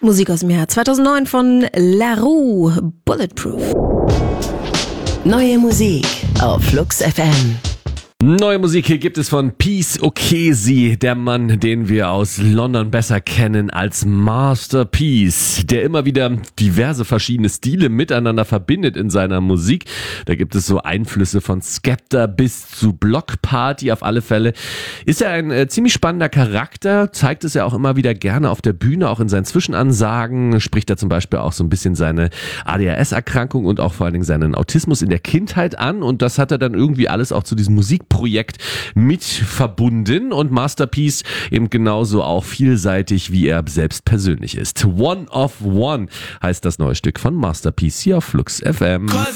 Musik aus dem Jahr 2009 von La Roux, Bulletproof. Neue Musik auf Flux FM. Neue Musik hier gibt es von Peace Okezie, der Mann, den wir aus London besser kennen als Master P, der immer wieder diverse verschiedene Stile miteinander verbindet in seiner Musik. Da gibt es so Einflüsse von Skepta bis zu Block Party. Auf alle Fälle ist er ein ziemlich spannender Charakter, zeigt es ja auch immer wieder gerne auf der Bühne, auch in seinen Zwischenansagen, spricht er zum Beispiel auch so ein bisschen seine ADHS-Erkrankung und auch vor allen Dingen seinen Autismus in der Kindheit an, und das hat er dann irgendwie alles auch zu diesem Musikprojekt mit verbunden, und Master P eben genauso auch vielseitig, wie er selbst persönlich ist. One of One heißt das neue Stück von Master P hier auf Flux FM.